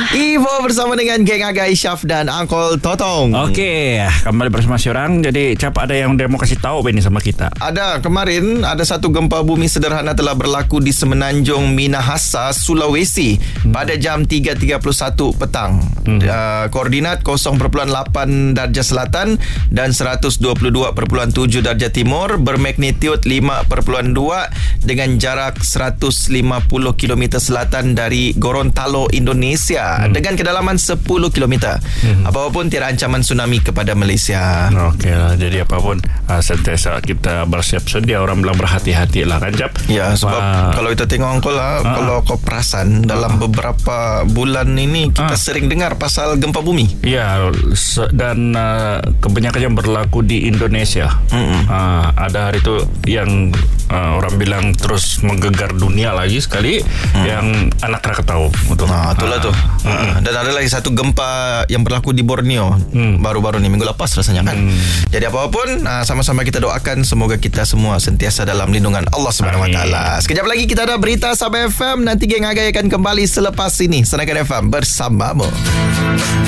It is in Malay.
Ivo bersama dengan geng Aga Isyaf dan Uncle Totong. Okey, kembali bersama siorang. Jadi Cap, ada yang dia mau kasih tahu ni sama kita. Ada, kemarin ada satu gempa bumi sederhana telah berlaku di Semenanjung Minahasa, Sulawesi pada jam 3.31 petang. Koordinat 0.8 darjah selatan dan 122.7 darjah timur, bermagnitud 5.2 dengan jarak 150 km selatan dari Gorontalo, Indonesia, dengan kedalaman 10 km. Apapun tiada ancaman tsunami kepada Malaysia. Okey lah, jadi apapun sentiasa kita bersiap sedia. Orang bilang berhati-hati lah kan, Cap? Ya, sebab kalau kita tengok Uncle kalau kau perasan dalam beberapa bulan ini kita sering dengar pasal gempa bumi. Ya, dan kebanyakan yang berlaku di Indonesia. Ada hari itu yang orang bilang terus menggegar dunia lagi sekali, yang anak Krakatau. Itulah tu. Dan ada lagi satu gempa yang berlaku di Borneo baru-baru ni, minggu lepas rasanya kan. Jadi apapun, sama-sama kita doakan semoga kita semua sentiasa dalam lindungan Allah Subhanahu Wa Taala. Sekejap lagi kita ada berita Sabah FM. Nanti geng Agai akan kembali selepas ini. Senakan FM bersamamu.